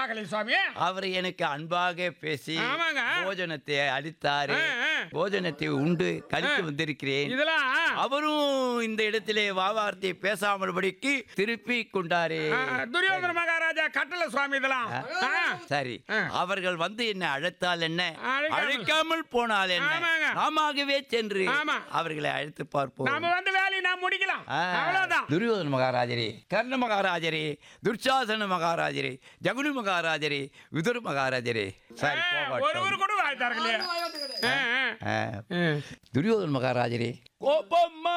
பார்க்கல சுவாமி. அவர் எனக்கு அன்பாக பேசி ஆமாங்க. போஜனத்தை அளித்தாரு. போஜனத்தை உண்டு கழித்து வந்திருக்கிறேன். இதெல்லாம் அவரும் இந்த இடத்திலே வார்த்தை பேசாமல்படிக்கு திருப்பி கொண்டாரே. துரியோதன மகாராஜா கட்டளை சுவாமி இதெல்லாம். சரி, அவர்கள் வந்து என்ன அழைத்தால் என்ன, அழைக்காமல் போனால் என்ன, ஆமாங்க. நாமவே சென்று ஆமா. அவர்களை அழைத்து பார்ப்போம். நாம வந்து வேலையை நாம் முடிக்கலாம். அவ்வளவுதான். துரியோதன மகாராஜரே, கர்ண மகாராஜரே, துர்சாசன மகாராஜரே, ஜகுனி மகாராஜரே, விதுர மகாராஜரே. சரி, ஒருவர் கூட வாழ்த்தார்களே. துரியோதன மகாராஜரே, கோபம்